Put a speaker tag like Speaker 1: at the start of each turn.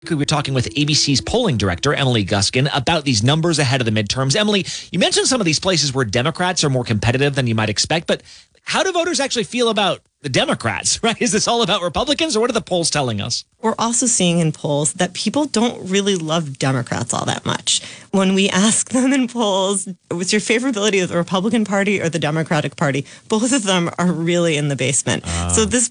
Speaker 1: We were talking with ABC's polling director, Emily Guskin, about these numbers ahead of the midterms. Emily, you mentioned some of these places where Democrats are more competitive than you might expect, but how do voters actually feel about the Democrats, right? Is this all about Republicans, or what are the polls telling us?
Speaker 2: We're also seeing in polls that people don't really love Democrats all that much. When we ask them in polls, what's your favorability of the Republican Party or the Democratic Party? Both of them are really in the basement. So this